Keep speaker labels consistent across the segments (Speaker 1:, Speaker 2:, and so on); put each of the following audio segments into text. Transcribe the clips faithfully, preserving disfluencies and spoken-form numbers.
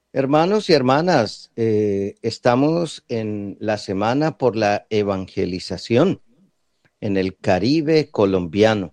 Speaker 1: Hermanos y hermanas, eh, estamos en la semana por la evangelización en el Caribe colombiano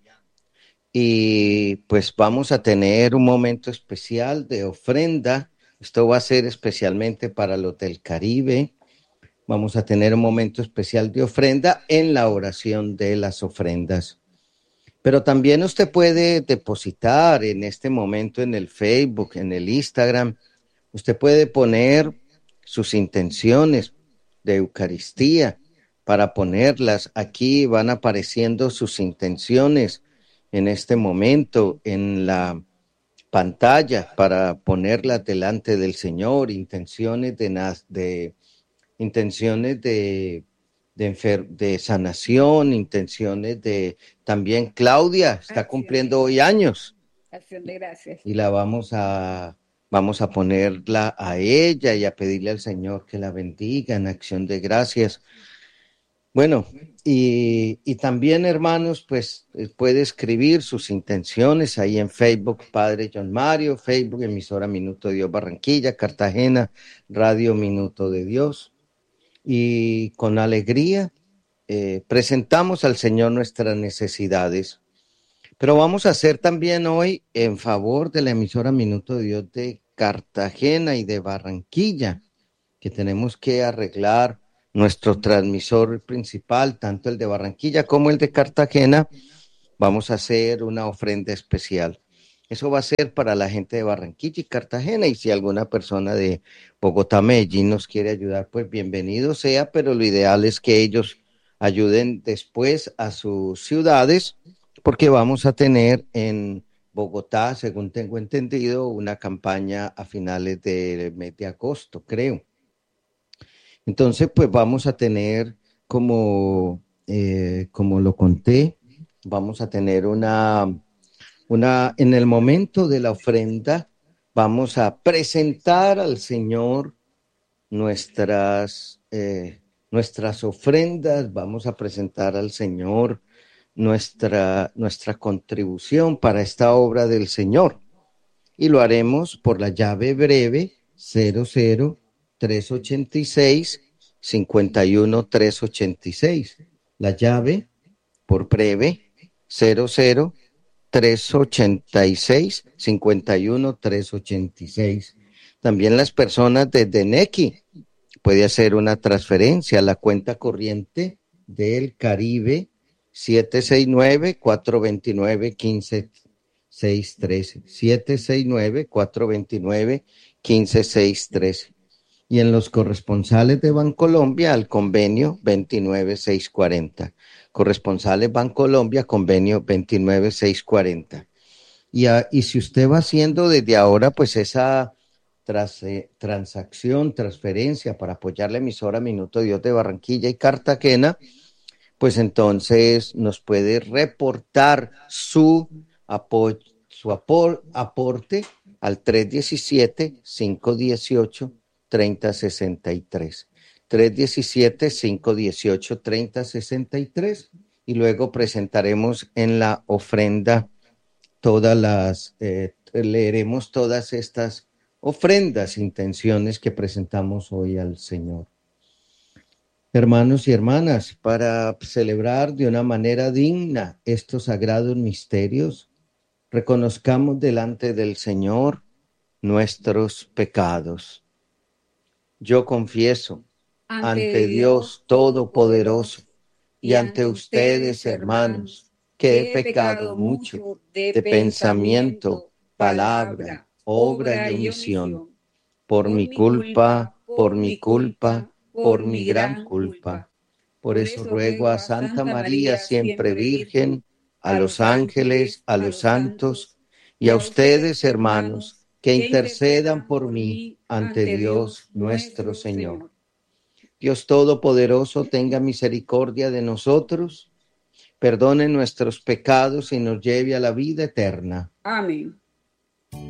Speaker 1: y pues vamos a tener un momento especial de ofrenda. Esto va a ser especialmente para los del Caribe. Vamos a tener un momento especial de ofrenda en la oración de las ofrendas. Pero también usted puede depositar en este momento en el Facebook, en el Instagram. Usted puede poner sus intenciones de Eucaristía para ponerlas. Aquí van apareciendo sus intenciones en este momento en la pantalla para ponerlas delante del Señor. Intenciones de, de intenciones de de, enfer de sanación, intenciones de también Claudia está cumpliendo hoy años.
Speaker 2: Acción de gracias.
Speaker 1: Y la vamos a vamos a ponerla a ella y a pedirle al Señor que la bendiga en acción de gracias. Bueno, y, y también, hermanos, pues puede escribir sus intenciones ahí en Facebook, Padre John Mario, Facebook, emisora Minuto de Dios Barranquilla, Cartagena, Radio Minuto de Dios. Y con alegría eh, presentamos al Señor nuestras necesidades. Pero vamos a hacer también hoy en favor de la emisora Minuto de Dios de Cartagena y de Barranquilla, que tenemos que arreglar nuestro transmisor principal, tanto el de Barranquilla como el de Cartagena. Vamos a hacer una ofrenda especial. Eso va a ser para la gente de Barranquilla y Cartagena, y si alguna persona de Bogotá, Medellín nos quiere ayudar, pues bienvenido sea, pero lo ideal es que ellos ayuden después a sus ciudades, porque vamos a tener en Bogotá, según tengo entendido, una campaña a finales del mes de agosto, creo. Entonces, pues vamos a tener, como, eh, como lo conté, vamos a tener una, una, en el momento de la ofrenda, vamos a presentar al Señor nuestras, eh, nuestras ofrendas, vamos a presentar al Señor nuestra, nuestra contribución para esta obra del Señor. Y lo haremos por la llave breve cero cero tres ochenta y seis cincuenta y uno tres ochenta y seis. La llave por breve cero cero tres ochenta y seis cincuenta y uno tres ochenta y seis. También las personas desde Nequi puede hacer una transferencia a la cuenta corriente del Caribe siete seis nueve cuatro dos nueve uno cinco seis uno tres, siete seis nueve cuatro dos nueve uno cinco seis tres. Y en los corresponsales de Bancolombia al convenio veintinueve seiscientos cuarenta. Corresponsales Bancolombia, convenio veintinueve seiscientos cuarenta. Y, a, y si usted va haciendo desde ahora, pues esa tras, eh, transacción, transferencia para apoyar la emisora Minuto Dios de Barranquilla y Cartagena, pues entonces nos puede reportar su apoyo, su apor, aporte al tres diecisiete, cinco dieciocho, treinta sesenta y tres. tres diecisiete, cinco dieciocho, treinta sesenta y tres. Y luego presentaremos en la ofrenda todas las, eh, leeremos todas estas ofrendas, intenciones que presentamos hoy al Señor. Hermanos y hermanas, para celebrar de una manera digna estos sagrados misterios, reconozcamos delante del Señor nuestros pecados. Yo confieso
Speaker 2: Ante
Speaker 1: ante
Speaker 2: Dios
Speaker 1: Dios Todopoderoso y
Speaker 2: y
Speaker 1: ante
Speaker 2: ante
Speaker 1: ustedes,
Speaker 2: ustedes,
Speaker 1: hermanos,
Speaker 2: hermanos,
Speaker 1: que he
Speaker 2: que he
Speaker 1: pecado
Speaker 2: pecado
Speaker 1: mucho
Speaker 2: mucho de
Speaker 1: de pensamiento,
Speaker 2: pensamiento,
Speaker 1: palabra,
Speaker 2: palabra,
Speaker 1: obra y
Speaker 2: obra y
Speaker 1: omisión,
Speaker 2: omisión,
Speaker 1: por
Speaker 2: por
Speaker 1: mi
Speaker 2: mi culpa,
Speaker 1: culpa, por
Speaker 2: por
Speaker 1: mi
Speaker 2: mi
Speaker 1: culpa,
Speaker 2: culpa, por
Speaker 1: por mi
Speaker 2: mi
Speaker 1: gran
Speaker 2: gran
Speaker 1: culpa.
Speaker 2: culpa.
Speaker 1: Por
Speaker 2: Por
Speaker 1: eso
Speaker 2: eso
Speaker 1: ruego
Speaker 2: ruego
Speaker 1: a
Speaker 2: a
Speaker 1: Santa
Speaker 2: Santa
Speaker 1: María,
Speaker 2: María,
Speaker 1: siempre
Speaker 2: siempre Virgen,
Speaker 1: Virgen, a
Speaker 2: a
Speaker 1: los
Speaker 2: los
Speaker 1: ángeles,
Speaker 2: ángeles,
Speaker 1: a
Speaker 2: a
Speaker 1: los
Speaker 2: los
Speaker 1: santos
Speaker 2: santos
Speaker 1: y
Speaker 2: y
Speaker 1: a
Speaker 2: a
Speaker 1: ustedes,
Speaker 2: ustedes,
Speaker 1: hermanos,
Speaker 2: hermanos,
Speaker 1: que
Speaker 2: que
Speaker 1: intercedan
Speaker 2: intercedan
Speaker 1: por
Speaker 2: por
Speaker 1: mí
Speaker 2: mí
Speaker 1: ante
Speaker 2: ante
Speaker 1: Dios
Speaker 2: Dios
Speaker 1: nuestro
Speaker 2: nuestro
Speaker 1: Señor.
Speaker 2: Señor.
Speaker 1: Dios Todopoderoso, tenga misericordia de nosotros, perdone nuestros pecados y nos lleve a la vida eterna.
Speaker 2: Amén.